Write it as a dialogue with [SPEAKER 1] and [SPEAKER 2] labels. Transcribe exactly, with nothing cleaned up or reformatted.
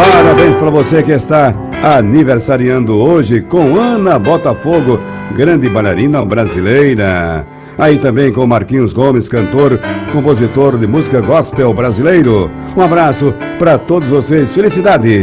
[SPEAKER 1] Parabéns para você que está aniversariando hoje com Ana Botafogo, grande bailarina brasileira. Aí também com Marquinhos Gomes, cantor, compositor de música gospel brasileiro. Um abraço para todos vocês. Felicidade!